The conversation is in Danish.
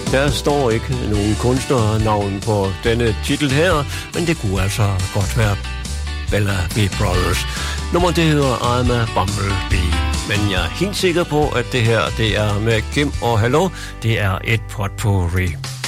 Der står ikke nogen kunstnernavn på denne titel her, men det kunne altså godt være Bella B. Brothers. Nummer det hedder I'm a Bumblebee. Men jeg er helt sikker på, at det her det er med Kim og Hallo. Det er et potpourri.